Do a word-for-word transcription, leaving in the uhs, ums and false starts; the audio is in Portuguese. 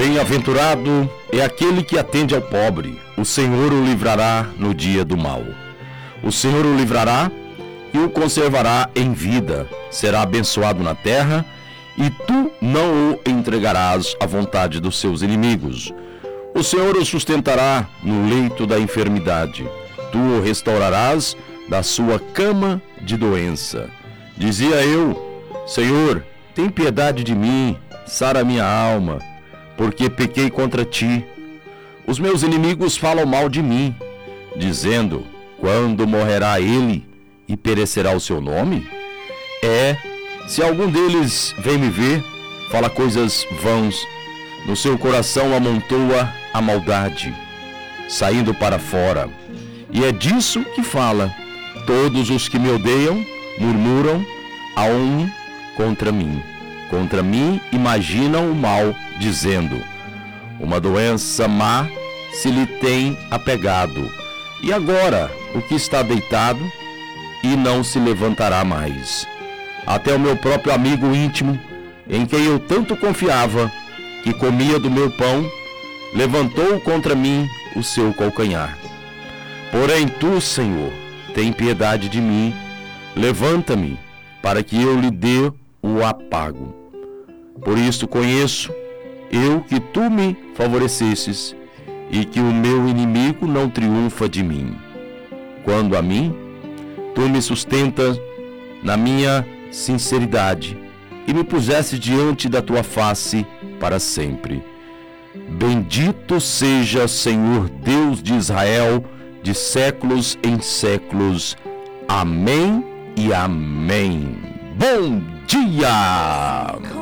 Bem-aventurado é aquele que atende ao pobre, o Senhor o livrará no dia do mal. O Senhor o livrará e o conservará em vida, será abençoado na terra, e tu não o entregarás à vontade dos seus inimigos. O Senhor o sustentará no leito da enfermidade, tu o restaurarás da sua cama de doença. Dizia eu: Senhor, tem piedade de mim, sara minha alma, porque pequei contra ti. Os meus inimigos falam mal de mim, dizendo: quando morrerá ele e perecerá o seu nome? É, se algum deles vem me ver, fala coisas vãs, no seu coração amontoa a maldade, saindo para fora. E é disso que fala: todos os que me odeiam murmuram a um contra mim. Contra mim imaginam o mal, dizendo: uma doença má se lhe tem apegado, e agora o que está deitado e não se levantará mais. Até o meu próprio amigo íntimo, em quem eu tanto confiava, que comia do meu pão, levantou contra mim o seu calcanhar. Porém tu, Senhor, tem piedade de mim, levanta-me, para que eu lhe dê o apago. Por isto conheço eu que tu me favorecesses, e que o meu inimigo não triunfa de mim. Quando a mim, tu me sustentas na minha sinceridade, e me puseste diante da tua face para sempre. Bendito seja, Senhor Deus de Israel, de séculos em séculos. Amém e amém. Bom dia!